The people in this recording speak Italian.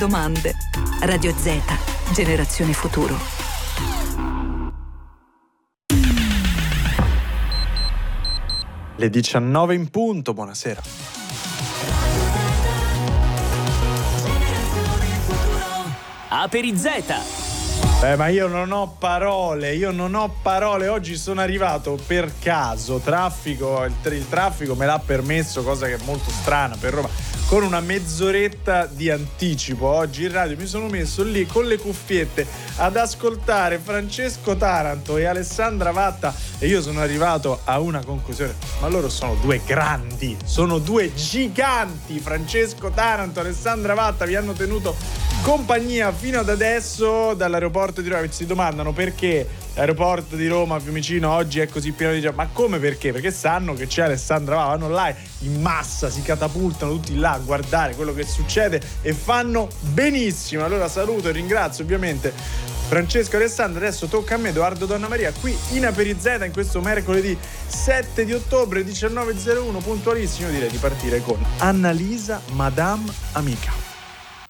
domande. Radio Z, generazione futuro. Le 19 in punto, buonasera. Aperi Z. Ma io non ho parole, oggi sono arrivato per caso, il traffico me l'ha permesso, cosa che è molto strana per Roma, con una mezz'oretta di anticipo. Oggi in radio mi sono messo lì con le cuffiette ad ascoltare Francesco Taranto e Alessandra Vatta e io sono arrivato a una conclusione: ma loro sono due grandi, sono due giganti. Francesco Taranto, Alessandra Vatta vi hanno tenuto compagnia fino ad adesso dall'aeroporto di Roma. Si domandano perché l'aeroporto di Roma Fiumicino oggi è così pieno di gente. Ma come perché? Perché sanno che c'è Alessandra Vatta, vanno là in massa, si catapultano tutti là a guardare quello che succede e fanno benissimo. Allora saluto e ringrazio ovviamente Francesco e Alessandra. Adesso tocca a me, Edoardo Donnamaria, qui in Aperi Z in questo mercoledì 7 di ottobre 19.01, puntualissimo. Direi di partire con Annalisa Madame Amica.